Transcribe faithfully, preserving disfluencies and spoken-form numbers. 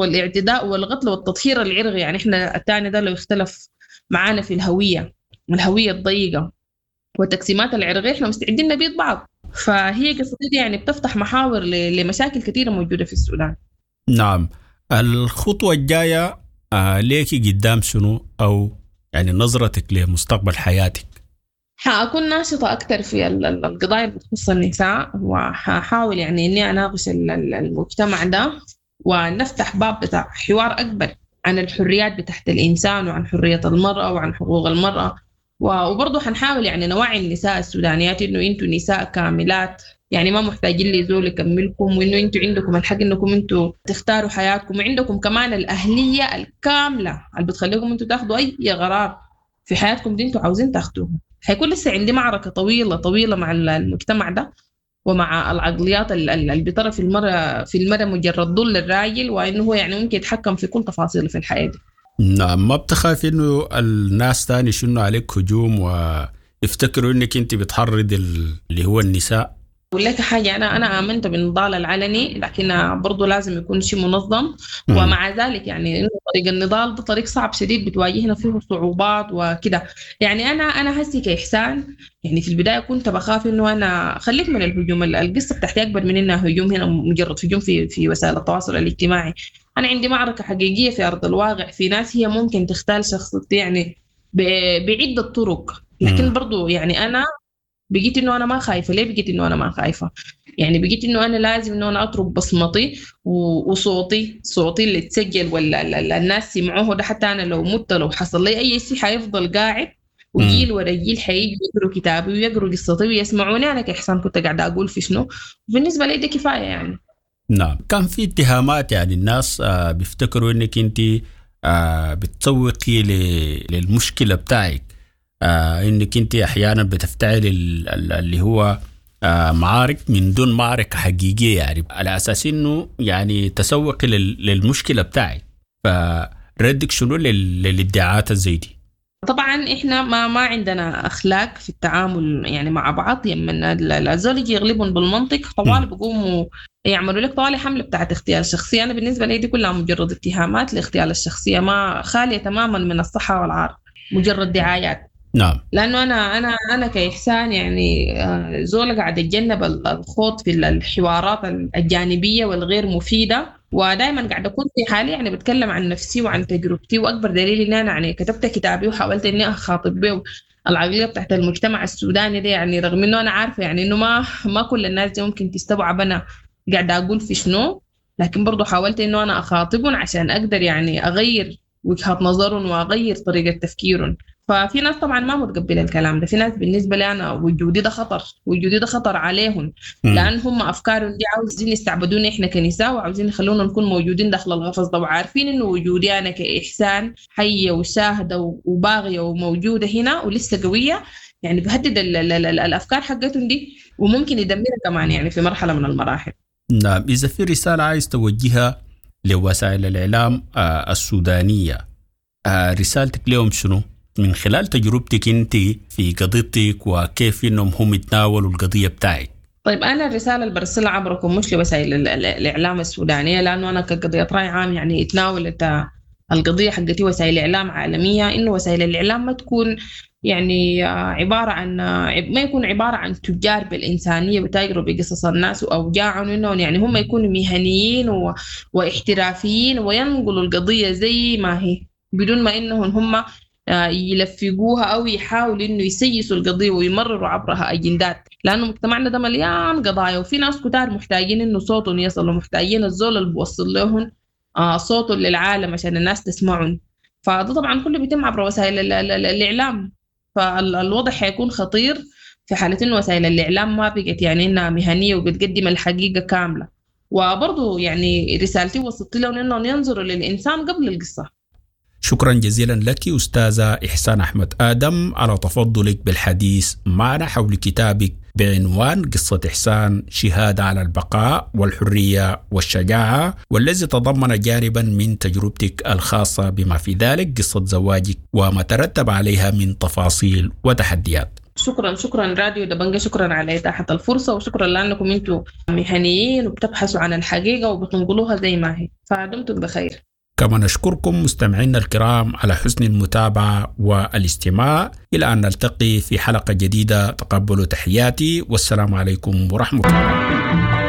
والاعتداء والقتل والتطهير العرقي. يعني إحنا التاني ده لو اختلف معانا في الهوية الهوية الضيقة والتقسيمات العرقية إحنا مستعدين نبيض بعض. فهي قصة دي يعني بتفتح محاور لمشاكل كثيرة موجودة في السودان. نعم. الخطوة الجاية آه ليكي قدام شنو، أو يعني نظرتك لمستقبل حياتك؟ حأكون ناشطة أكثر في القضايا اللي بتخص النساء، وحاحاول يعني إني أناقش المجتمع ده ونفتح باب بتاع حوار أكبر عن الحريات بتاعت الإنسان وعن حرية المرأة وعن حقوق المرأة. وبرضه حنحاول يعني نوعي النساء السودانيات إنه أنتوا نساء كاملات، يعني ما محتاجين لي زول يكملكم، وإنه أنتوا عندكم الحق إنكم أنتوا تختاروا حياتكم، وعندكم كمان الأهلية الكاملة اللي بتخليكم أنتوا تاخدوا أي قرار في حياتكم دي أنتوا عاوزين تاخدوه. حيكون لسه عندي معركة طويلة طويلة مع المجتمع ده ومع العقليات اللي بطرف المرأة في المرأة مجرد ضل الراجل، وإنه هو يعني ممكن يتحكم في كل تفاصيل في الحياة دي. نعم. ما بتخاف إنه الناس تاني شنو عليك هجوم ويفتكروا إنك أنت بتحرض اللي هو النساء؟ أقول لك حاجة، أنا أنا آمنت بالنضال العلني، لكن برضو لازم يكون شيء منظم. م. ومع ذلك يعني إنه طريق النضال ده طريق صعب شديد، بتواجهنا فيه صعوبات وكده. يعني أنا أنا هسي كإحسان يعني في البداية كنت بخاف إنه أنا خليك من الهجوم، القصة بتاعتي أكبر من إنها هجوم هنا مجرد هجوم في في وسائل التواصل الاجتماعي. أنا عندي معركة حقيقية في أرض الواقع، في ناس هي ممكن تختال شخصيتي يعني بعدة طرق، لكن برضو يعني أنا بقيت إنه أنا ما خايفة. ليه بقيت إنه أنا ما خايفة؟ يعني بقيت إنه أنا لازم إنه أنا أترك بصمتي وصوتي صوتي اللي تسجل ولا الناس سمعوه ده، حتى أنا لو مت لو حصل لي أي شيء حيفضل قاعد، وجيل ورا جيل حيجي يقروا كتابي ويقروا قصتي ويسمعوني أنا كإحسان كنت قاعدة أقول في شنو. بالنسبة لي ده كفاية يعني. نعم. كان في اتهامات، يعني الناس آه بيفتكروا إنك أنت آه بتسوقي للمشكلة بتاعك، آه إنك أنت أحيانا بتفتعل اللي هو آه معارك من دون معركة حقيقية، يعني على أساس إنه يعني تسوق للمشكلة بتاعك. فردك شنو للادعاءات الزي دي؟ طبعا إحنا ما ما عندنا أخلاق في التعامل يعني مع بعض. يمن الزول يجي يغلبهم بالمنطق طوال بيقوموا يعملوا لك طوالي حملة بتاعت اغتيال شخصية. أنا بالنسبة لي دي كلها مجرد اتهامات لاغتيال الشخصية، ما خالية تماما من الصحة والعار، مجرد دعايات. نعم. لأنه أنا أنا أنا كإحسان يعني زول قاعد أتجنب الخوض في الحوارات الجانبية والغير مفيدة، ودائما قاعد أكون في حالي يعني بتكلم عن نفسي وعن تجربتي. وأكبر دليل إن أنا يعني كتبت كتابي وحاولت إني أخاطب به العقلية بتاعت المجتمع السوداني ده، يعني رغم إنه أنا عارفة يعني إنه ما ما كل الناس دي ممكن تستوعب أنا قاعد أقول في شنو، لكن برضو حاولت إنه أنا أخاطبهم عشان أقدر يعني أغير وجهة نظرهم وأغير طريقة تفكيرهم. ففي ناس طبعا ما متقبلة الكلام ده، في ناس بالنسبة لي أنا وجودي ده خطر، وجودي ده خطر عليهم، لأن هم أفكارهم دي عاوزين يستعبدونا إحنا كنساء، وعاوزين يخلونا نكون موجودين داخل القفص ده، وعارفين إنه وجودي أنا كإحسان حية وشاهدة وباغية وموجودة هنا ولسه قوية، يعني بهدد ال ال ال الأفكار حقتهم دي، وممكن يدمرها كمان يعني في مرحلة من المراحل. نعم. إذا في رسالة عايز توجهها لوسائل الإعلام آه السودانية، آه رسالتك لهم شنو من خلال تجربتك انت في قضيتك وكيف انهم هم يتناولوا القضية بتاعك؟ طيب أنا الرسالة اللي برسلها عبركم مش لوسائل الإعلام السودانية، لأنه أنا كقضية رأي عام يعني اتناولت القضية حقتي وسائل إعلام عالمية، إنه وسائل الإعلام ما تكون يعني عبارة عن ما يكون عبارة عن تجار بالإنسانية بتاجروا بقصص الناس وأوجاعهم، إنهم يعني هم يكونوا مهنيين و... واحترافيين وينقلوا القضية زي ما هي بدون ما إنهم هم يلفقوها أو يحاولوا إنه يسيسوا القضية ويمرروا عبرها أجندات، لأنه مجتمعنا ده مليان قضايا، وفي ناس كتار محتاجين إنه صوتهم يصل، ومحتاجين الزول اللي بوصل لهم صوتهم للعالم عشان الناس تسمعهم. فده طبعا كله بيتم عبر وسائل الإعلام، فالوضع حيكون خطير في حالة إنه وسائل الإعلام ما بقت يعني إنها مهنية وبتقدم الحقيقة كاملة. وبرضو يعني رسالتي وصلت لهم إنهم ينظروا للإنسان قبل القصة. شكرا جزيلا لك أستاذة إحسان أحمد آدم على تفضلك بالحديث معنا حول كتابك بعنوان قصة إحسان شهادة على البقاء والحرية والشجاعة، والذي تضمن جانبا من تجربتك الخاصة بما في ذلك قصة زواجك وما ترتب عليها من تفاصيل وتحديات. شكرا شكرا راديو دبنجة، شكرا على إتاحة الفرصة، وشكرا لأنكم أنتم مهنيين وبتبحثوا عن الحقيقة وبتنقلوها زي ما هي، فدمتم بخير. كما نشكركم مستمعينا الكرام على حسن المتابعة والاستماع. إلى أن نلتقي في حلقة جديدة، تقبلوا تحياتي والسلام عليكم ورحمة الله.